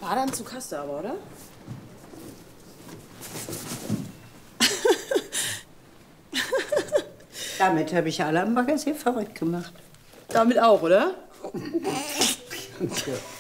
Badeanzug hast du aber, oder? Damit habe ich alle am Baggersee verrückt gemacht. Damit auch, oder? Ja.